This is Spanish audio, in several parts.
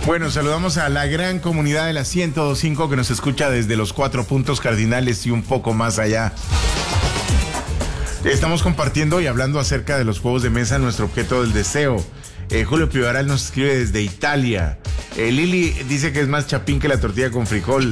Bueno, saludamos a la gran comunidad de la 102.5 que nos escucha desde los 4 puntos cardinales y un poco más allá. Estamos compartiendo y hablando acerca de los juegos de mesa, nuestro objeto del deseo. Julio Pivaral nos escribe desde Italia. Lili dice que es más chapín que la tortilla con frijol.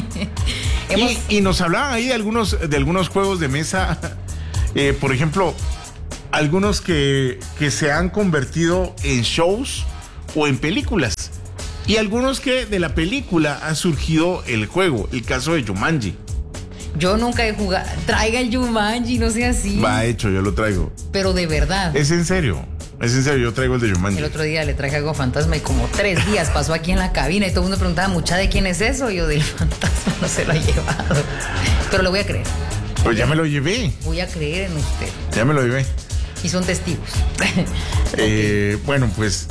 Y nos hablaban ahí de algunos juegos de mesa. Por ejemplo, algunos que se han convertido en shows o en películas. Y algunos que de la película ha surgido el juego. El caso de Jumanji. Yo nunca he jugado. Traiga el Jumanji, no sea así. Va hecho, yo lo traigo. Pero de verdad. Es en serio, yo traigo el de Jumanji. El otro día le traje algo fantasma y como 3 días pasó aquí en la cabina y todo el mundo preguntaba, mucha, ¿de quién es eso? Y yo, del fantasma, no se lo ha llevado. Pero le voy a creer. Pues ya me lo llevé. Voy a creer en usted. Ya me lo llevé. Y son testigos. Bueno, pues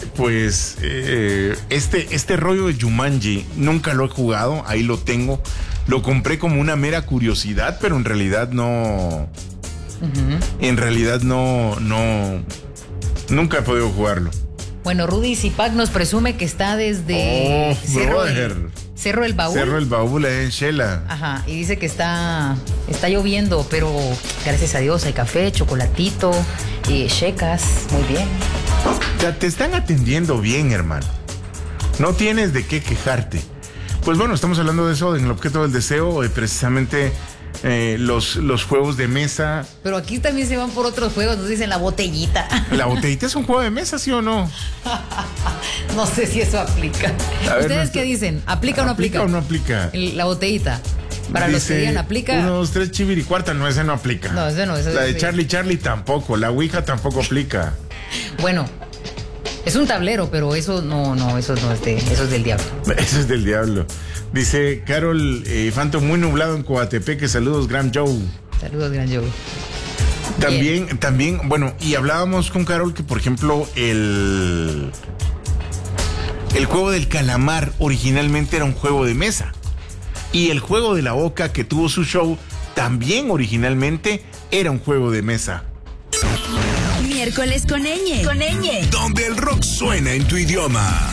este rollo de Jumanji nunca lo he jugado, ahí lo tengo. Lo compré como una mera curiosidad, pero en realidad no. En realidad no. Nunca he podido jugarlo. Bueno, Rudy Zipac nos presume que está desde Cerro del Baúl. Cerro del Baúl, en Shela. Ajá, y dice que está lloviendo, pero gracias a Dios hay café, chocolatito, checas, muy bien. Ya te están atendiendo bien, hermano. No tienes de qué quejarte. Pues bueno, estamos hablando de eso, en el objeto del deseo, precisamente los juegos de mesa. Pero aquí también se van por otros juegos, nos dicen la botellita. ¿La botellita es un juego de mesa, sí o no? No sé si eso aplica. ¿Ustedes qué dicen? ¿Aplica o no aplica? ¿Aplica o no aplica? La botellita. Para dice, los que digan aplica. 1, 2, 3, chiviricuarta. No, ese no aplica. No, ese no. La de Charlie tampoco. La Ouija tampoco aplica. Bueno, es un tablero, pero eso no, eso es del diablo. Eso es del diablo. Dice Carol Fanto, muy nublado en Coatepeque. Saludos, Gran Joe. Saludos, Gran Joe. También, bueno, y hablábamos con Carol que, por ejemplo, el juego del calamar originalmente era un juego de mesa. Y el juego de la oca, que tuvo su show, también originalmente era un juego de mesa. Miércoles con ñ. Donde el rock suena en tu idioma.